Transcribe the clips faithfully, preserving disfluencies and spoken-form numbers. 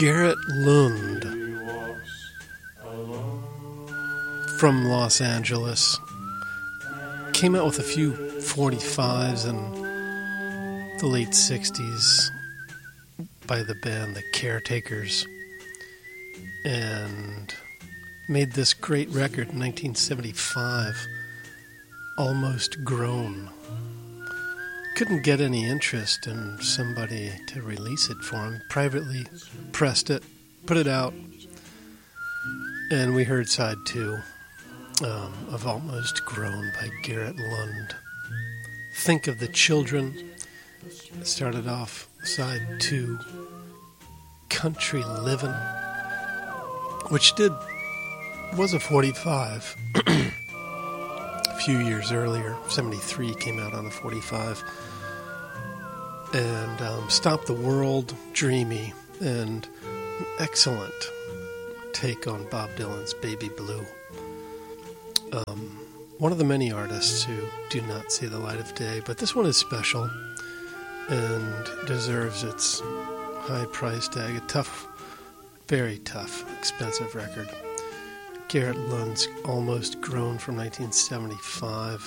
Garrett Lund from Los Angeles came out with a few forty-fives in the late sixties by the band The Caretakers, and made this great record in nineteen seventy-five, Almost Grown. Couldn't get any interest in somebody to release it for him. Privately pressed it, put it out, and we heard side two um, of Almost Grown by Garrett Lund. Think of the Children. It started off side two, Country Livin', which did was a forty-five. A few years earlier, seventy-three came out on a forty-five. And um, Stop the World, Dreamy, and an excellent take on Bob Dylan's Baby Blue. Um, one of the many artists who do not see the light of day, but this one is special and deserves its high price tag. A tough, very tough, expensive record. Garrett Lund's Almost Grown from nineteen seventy-five.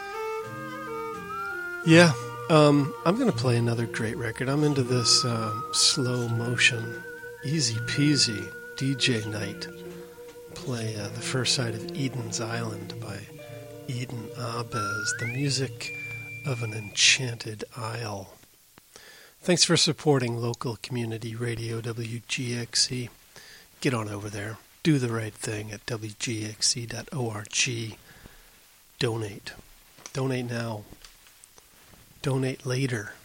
Yeah, um, I'm going to play another great record. I'm into this uh, slow motion, easy peasy D J night. Play uh, the first side of Eden's Island by Eden Abez, the music of an enchanted isle. Thanks for supporting local community radio W G X C. Get on over there. Do the right thing at W G X C dot org. Donate. Donate now. Donate later.